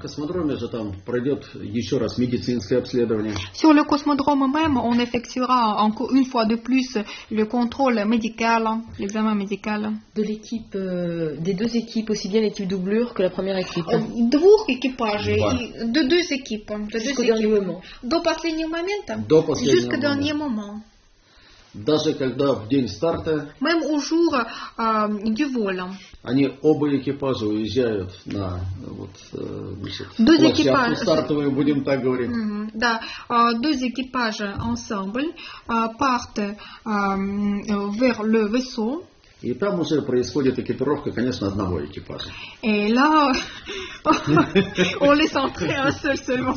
космодроме же там пройдет еще раз médecинское обследование. Sur le cosmodrome même, on effectuera encore une fois de plus le contrôle médical, l'examen médical. De l'équipe, des deux équipes, aussi bien l'équipe doublure que la première équipe. Двух экипажей, de deux équipes. Jusqu'au dernier moment. До последнего момента? До последнего Jusqu'au dernier moment. Даже когда в день старта Même au jour du vol. они оба экипажа уезжают на Deux площадку équipages. стартовую, будем так говорить. Да, deux équipages ensemble partent vers le vaisseau. И там уже происходит экипировка, конечно, одного экипажа. Et là, on laisse entrer un seul seulement.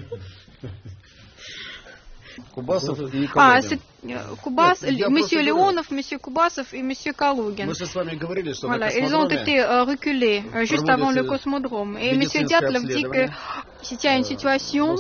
Кубасов и Калугин. Monsieur Leonov, Monsieur Kubasov et Monsieur Kalugin. Мы же с вами говорили, что Voilà, на ils ont космодроме été reculés juste avant le cosmodrome. Et Monsieur Dyatlov dit que s'il y a une situation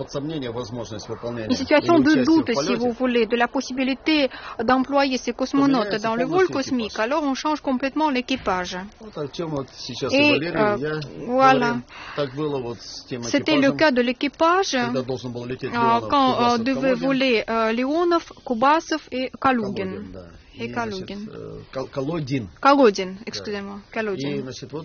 de doute, si vous voulez, de la possibilité d'employer ces cosmonautes dans le vol cosmique, alors on change complètement l'équipage. Et voilà, c'était le cas de l'équipage quand devait voler Leonov, Kubasov et Kalugin. Et Kalugin. Kalodin, excusez-moi. Kalodin.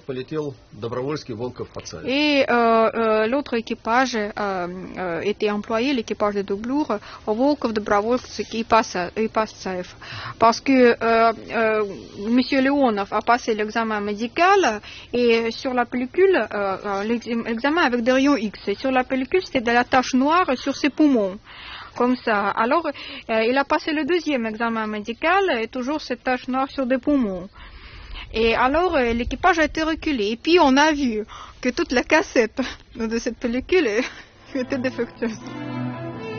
Et l'autre équipage était employé, l'équipage de doublure, Volkov, Dobrovolsk et Passaev. Parce que M. Leonov a passé l'examen médical et sur la pellicule, l'examen avec des rayons X. Et sur la pellicule, c'était de la tache noire sur ses poumons. Comme ça. Alors, il a passé le deuxième examen médical et toujours cette tache noire sur des poumons. Et alors, l'équipage a été reculé. Et puis, on a vu que toute la cassette de cette pellicule était défectueuse.